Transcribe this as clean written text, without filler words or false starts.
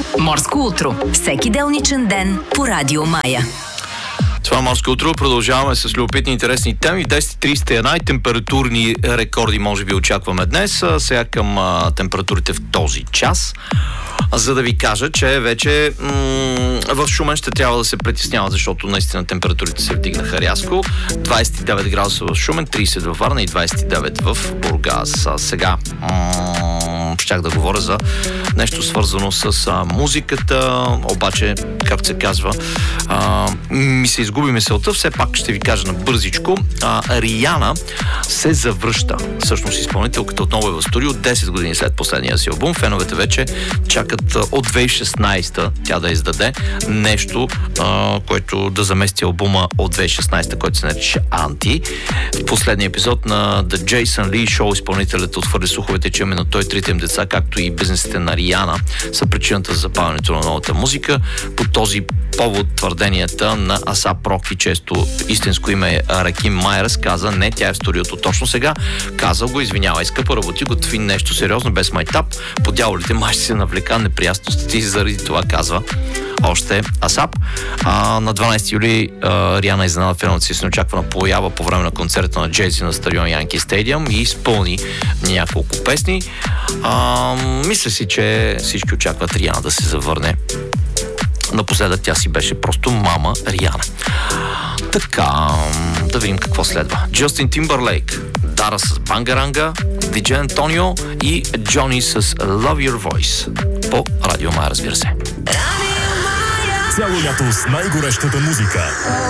Морско утро. Всеки делничен ден по Радио Мая. Това Морско утро. Продължаваме с любопитни интересни теми. 10:31 и температурни рекорди може би очакваме днес. Сега към температурите в този час. За да ви кажа, че вече в Шумен ще трябва да се притесняват, защото наистина температурите се вдигнаха рязко. 29 градуса в Шумен, 30 във Варна и 29 в Бургас. Сега щях да говоря за нещо свързано с музиката, обаче, както се казва, ми се изгуби мисълта. Все пак ще ви кажа набързичко. Риана се завръща. Всъщност изпълнителката отново е в студио 10 години след последния си албум. Феновете вече чакат от 2016 тя да издаде нещо, което да замести албума от 2016, който се нарича Анти. В последния епизод на The Jason Lee Show изпълнителят отвърли слуховете, че именно той, трите им деца, както и бизнесите на Риана, са причината за забавянето на новата музика. По този повод твърденията на Асап Роки, често истинско име е Раким Майерс, каза: не, тя е в студиото точно сега. Каза го: извинявай, скъпа, работи, готви нещо сериозно, без майтап. По дяволите май ще се навлека неприятности, заради това казва още Асап. На 12 юли Риана изненада феновете си с неочаквана поява по време на концерта на Джейзи на стадион Янки Стадиум и изпълни няколко песни. Мисля си, че всички очакват Риана да се завърне. Напоследък тя си беше просто мама Риана. Така, да видим какво следва. Джастин Тимбърлейк, Дара с Бангаранга, Диджей Антонио и Джони с Love Your Voice. По Радио Мая, разбира се. Цяло лято с най-горещата музика.